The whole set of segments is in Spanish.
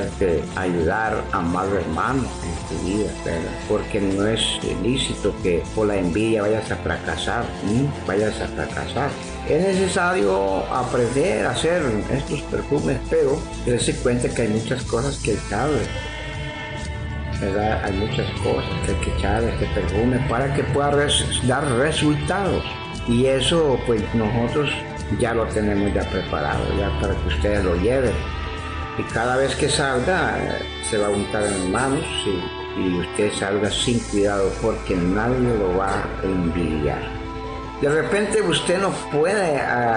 poderte ayudar, amado hermano, en tu vida, ¿verdad? Porque no es lícito que por la envidia vayas a fracasar, vayas a fracasar. Es necesario aprender a hacer estos perfumes, pero darse cuenta que hay muchas cosas que sabe, ¿verdad? Hay muchas cosas que hay que echar este perfume para que pueda dar resultados. Y eso pues nosotros ya lo tenemos ya preparado, ya para que ustedes lo lleven. Y cada vez que salga se va a untar en manos y usted salga sin cuidado porque nadie lo va a envidiar. De repente usted no puede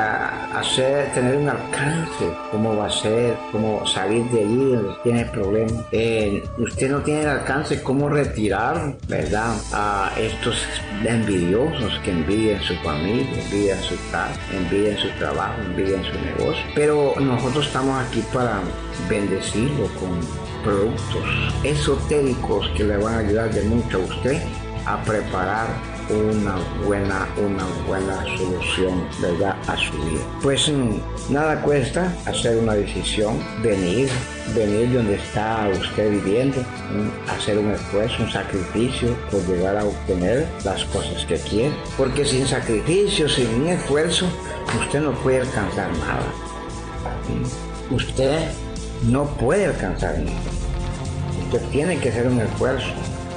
tener un alcance, cómo va a ser, cómo salir de allí donde tiene problemas. Usted no tiene el alcance cómo retirar, ¿verdad?, a estos envidiosos que envidian su familia, envidian su casa, envidian su trabajo, envidian su negocio. Pero nosotros estamos aquí para bendecirlo con productos esotéricos que le van a ayudar de mucho a usted a preparar una buena solución, ¿verdad?, a su vida. Pues nada cuesta hacer una decisión, venir donde está usted viviendo, hacer un esfuerzo, un sacrificio por llegar a obtener las cosas que quiere, porque sin sacrificio, sin un esfuerzo, usted no puede alcanzar nada. Usted no puede alcanzar nada. Usted tiene que hacer un esfuerzo.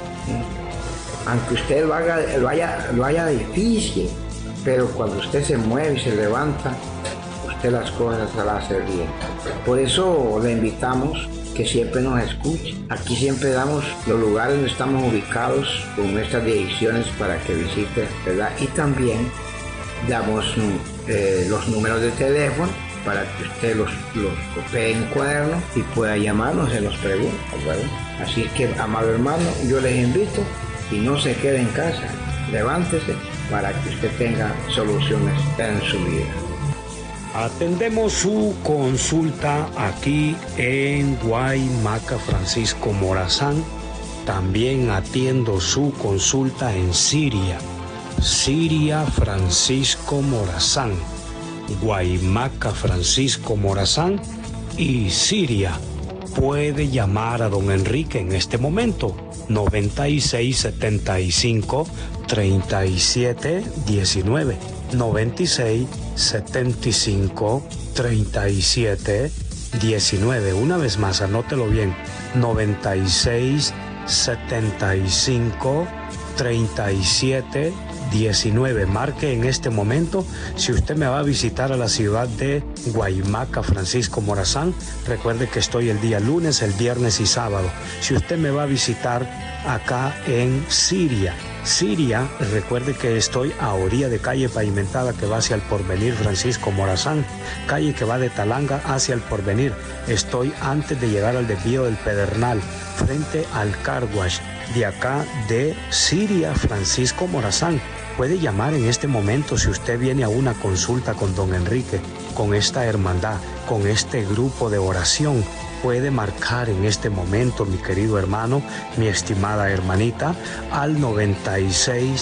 Aunque usted lo haya difícil, pero cuando usted se mueve y se levanta, usted las cosas las va a hacer bien. Por eso le invitamos que siempre nos escuche. Aquí siempre damos los lugares donde estamos ubicados con nuestras direcciones para que visite, ¿verdad? Y también damos los números de teléfono para que usted los copie en cuaderno y pueda llamarnos en las preguntas, ¿verdad? Así que, amado hermano, yo les invito y no se quede en casa, levántese para que usted tenga soluciones en su vida. Atendemos su consulta aquí en Guaymaca Francisco Morazán. También atiendo su consulta en Siria Francisco Morazán, Guaymaca Francisco Morazán y Siria. Puede llamar a don Enrique en este momento, 9675-3719, 9675-3719. Una vez más, anótelo bien, 9675-3719. Marque en este momento. Si usted me va a visitar a la ciudad de Guaymaca Francisco Morazán, recuerde que estoy el día lunes, el viernes y sábado. Si usted me va a visitar acá en Siria, recuerde que estoy a orilla de calle pavimentada que va hacia el Porvenir Francisco Morazán, calle que va de Talanga hacia el Porvenir. Estoy antes de llegar al desvío del Pedernal, frente al Car Wash de acá de Siria Francisco Morazán. Puede llamar en este momento si usted viene a una consulta con don Enrique, con esta hermandad, con este grupo de oración. Puede marcar en este momento, mi querido hermano, mi estimada hermanita, al 96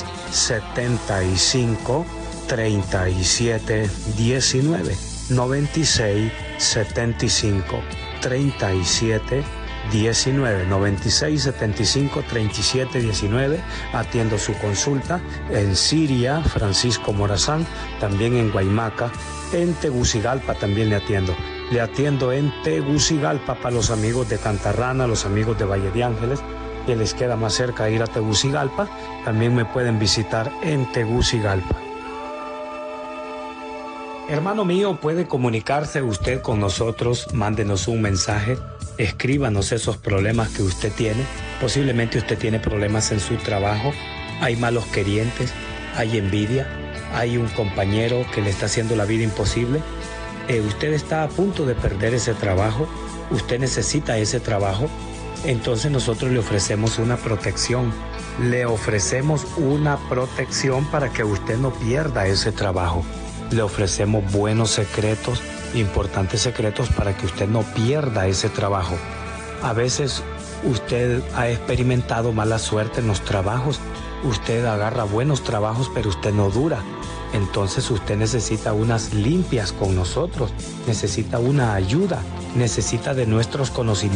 75 37 19, 96 75 37 19, 96 75 37 19. Atiendo su consulta en Siria Francisco Morazán, también en Guaymaca, en Tegucigalpa también le atiendo. Le atiendo en Tegucigalpa para los amigos de Cantarrana, los amigos de Valle de Ángeles, que les queda más cerca ir a Tegucigalpa, también me pueden visitar en Tegucigalpa. Hermano mío, puede comunicarse usted con nosotros, mándenos un mensaje, escríbanos esos problemas que usted tiene. Posiblemente usted tiene problemas en su trabajo, hay malos querientes, hay envidia, hay un compañero que le está haciendo la vida imposible. Usted está a punto de perder ese trabajo, usted necesita ese trabajo, entonces nosotros le ofrecemos una protección. Le ofrecemos una protección para que usted no pierda ese trabajo. Le ofrecemos buenos secretos, importantes secretos para que usted no pierda ese trabajo. A veces usted ha experimentado mala suerte en los trabajos. Usted agarra buenos trabajos, pero usted no dura. Entonces usted necesita unas limpias con nosotros, necesita una ayuda, necesita de nuestros conocimientos.